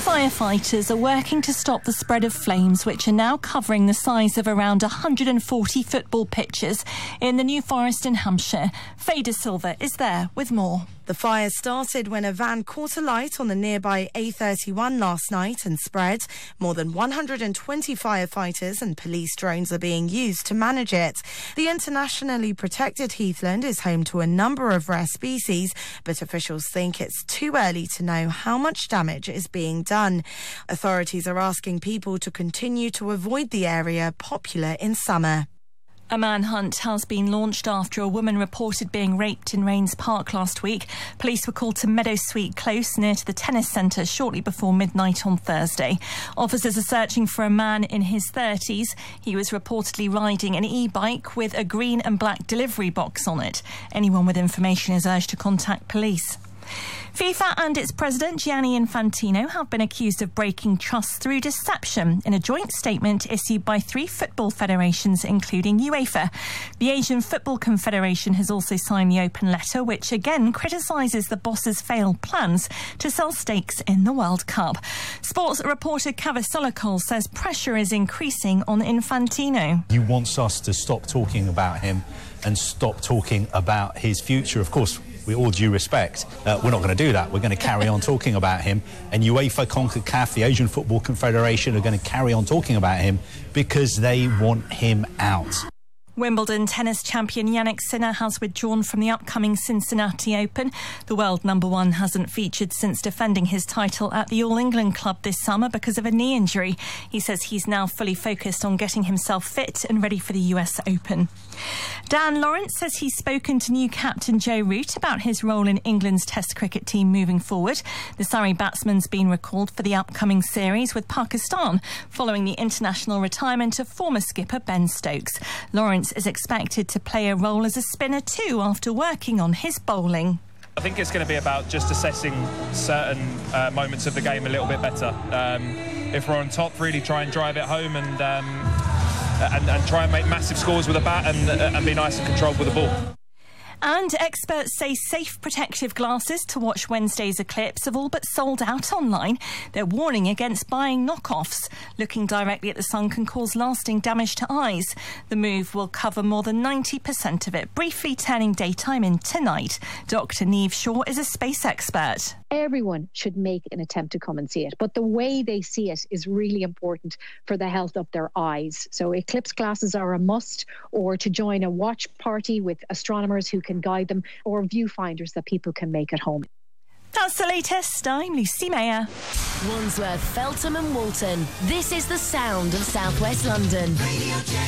Firefighters are working to stop the spread of flames, which are now covering the size of around 140 football pitches in the New Forest in Hampshire. Faye De Silva is there with more. The fire started when a van caught alight on the nearby A31 last night and spread. More than 120 firefighters and police drones are being used to manage it. The internationally protected heathland is home to a number of rare species, but officials think it's too early to know how much damage is being done. Authorities are asking people to continue to avoid the area, popular in summer. A manhunt has been launched after a woman reported being raped in Rains Park last week. Police were called to Meadowsweet Close near to the tennis centre shortly before midnight on Thursday. Officers are searching for a man in his 30s. He was reportedly riding an e-bike with a green and black delivery box on it. Anyone with information is urged to contact police. FIFA and its president Gianni Infantino have been accused of breaking trust through deception in a joint statement issued by 3 football federations, including UEFA. The Asian Football Confederation has also signed the open letter, which again criticises the boss's failed plans to sell stakes in the World Cup. Sports reporter Kaveh Solokol says pressure is increasing on Infantino. He wants us to stop talking about him and stop talking about his future. Of course, with all due respect, we're not going to do that. We're going to carry on talking about him. And UEFA, CONCACAF, the Asian Football Confederation are going to carry on talking about him because they want him out. Wimbledon tennis champion Jannik Sinner has withdrawn from the upcoming Cincinnati Open. The world number one hasn't featured since defending his title at the All England club this summer because of a knee injury. He says he's now fully focused on getting himself fit and ready for the US Open. Dan Lawrence says he's spoken to new captain Joe Root about his role in England's Test cricket team moving forward. The Surrey batsman's been recalled for the upcoming series with Pakistan following the international retirement of former skipper Ben Stokes. Lawrence is expected to play a role as a spinner too after working on his bowling. I think it's going to be about just assessing certain moments of the game a little bit better. If we're on top, really try and drive it home and try and make massive scores with a bat and be nice and controlled with the ball. And experts say safe protective glasses to watch Wednesday's eclipse have all but sold out online. They're warning against buying knockoffs. Looking directly at the sun can cause lasting damage to eyes. The move will cover more than 90% of it, briefly turning daytime into night. Dr. Niamh Shaw is a space expert. Everyone should make an attempt to come and see it, but the way they see it is really important for the health of their eyes. So eclipse glasses are a must, or to join a watch party with astronomers who can guide them, or viewfinders that people can make at home. That's the latest. I'm Lucy Mayer. Wandsworth, Feltham and Walton. This is the sound of South West London.